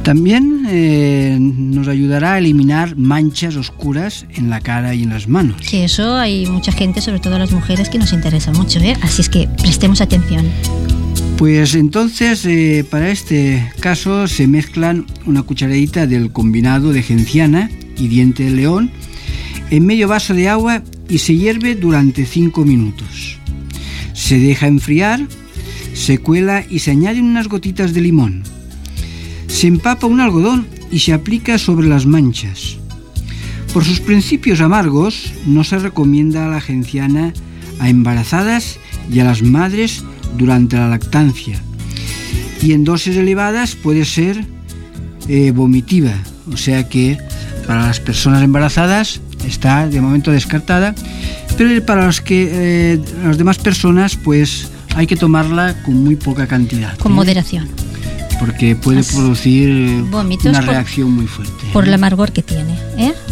También nos ayudará a eliminar manchas oscuras en la cara y en las manos. Sí, eso hay mucha gente, sobre todo las mujeres, que nos interesa mucho, ¿eh? Así es que prestemos atención. Pues entonces, para este caso se mezclan una cucharadita del combinado de genciana y diente de león en medio vaso de agua y se hierve durante 5 minutos. Se deja enfriar, se cuela y se añaden unas gotitas de limón. Se empapa un algodón y se aplica sobre las manchas. Por sus principios amargos, no se recomienda la genciana a embarazadas y a las madres durante la lactancia. Y en dosis elevadas puede ser vomitiva, o sea que para las personas embarazadas está de momento descartada, pero para las demás personas pues hay que tomarla con muy poca cantidad. Con moderación. Porque puede producir vómitos una reacción muy fuerte. Por el amargor que tiene, ¿eh?